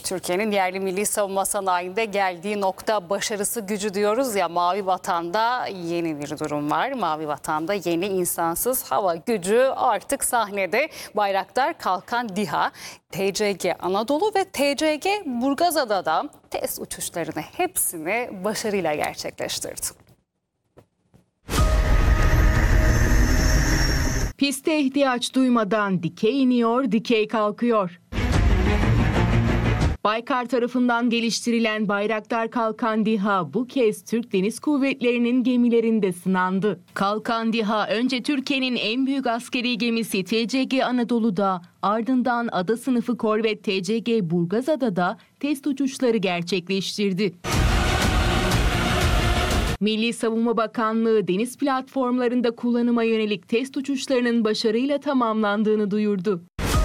Türkiye'nin yerli milli savunma sanayinde geldiği nokta başarısı gücü diyoruz ya, Mavi Vatan'da yeni bir durum var. Mavi Vatan'da yeni insansız hava gücü artık sahnede. Bayraktar Kalkan DİHA, TCG Anadolu ve TCG Burgazada'da test uçuşlarını hepsini başarıyla gerçekleştirdi. Piste ihtiyaç duymadan dikey iniyor, dikey kalkıyor. Baykar tarafından geliştirilen Bayraktar Kalkan DİHA bu kez Türk Deniz Kuvvetleri'nin gemilerinde sınandı. Kalkan DİHA önce Türkiye'nin en büyük askeri gemisi TCG Anadolu'da, ardından ada sınıfı korvet TCG Burgazada'da test uçuşları gerçekleştirdi. Milli Savunma Bakanlığı deniz platformlarında kullanıma yönelik test uçuşlarının başarıyla tamamlandığını duyurdu.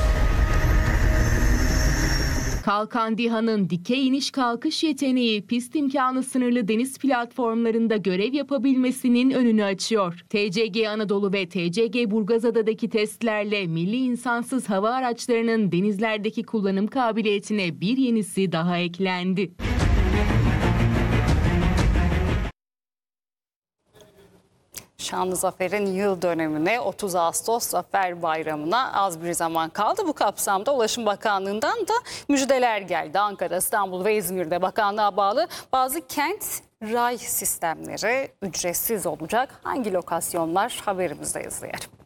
Kalkan DİHA'nın dikey iniş kalkış yeteneği pist imkanı sınırlı deniz platformlarında görev yapabilmesinin önünü açıyor. TCG Anadolu ve TCG Burgazada'daki testlerle milli insansız hava araçlarının denizlerdeki kullanım kabiliyetine bir yenisi daha eklendi. Şanlı Zafer'in yıl dönümüne 30 Ağustos Zafer Bayramı'na az bir zaman kaldı. Bu kapsamda Ulaşım Bakanlığı'ndan da müjdeler geldi. Ankara, İstanbul ve İzmir'de bakanlığa bağlı bazı kent ray sistemleri ücretsiz olacak. Hangi lokasyonlar, haberimizde izleyelim.